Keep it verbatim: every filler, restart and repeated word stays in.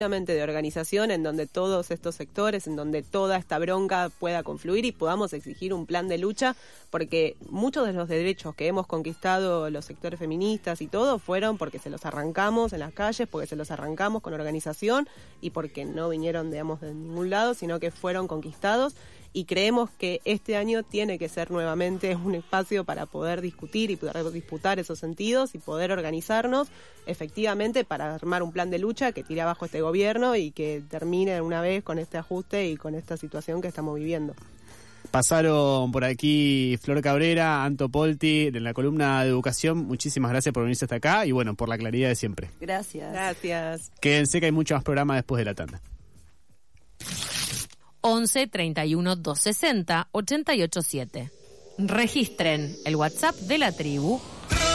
de organización en donde todos estos sectores, en donde toda esta bronca pueda confluir y podamos exigir un plan de lucha, porque muchos de los derechos que hemos conquistado los sectores feministas y todo fueron porque se los arrancamos en las calles, porque se los arrancamos con organización y porque no vinieron, digamos, de ningún lado, sino que fueron conquistados. Y creemos que este año tiene que ser nuevamente un espacio para poder discutir y poder disputar esos sentidos y poder organizarnos efectivamente para armar un plan de lucha que tire abajo este gobierno y que termine de una vez con este ajuste y con esta situación que estamos viviendo. Pasaron por aquí Flor Cabrera, Anto Polti, de la columna de educación. Muchísimas gracias por venirse hasta acá y bueno, por la claridad de siempre. Gracias. Gracias. Quédense que hay muchos más programas después de la tanda. once, treinta y uno, doscientos sesenta, ochenta y ocho siete. Registren el WhatsApp de la tribu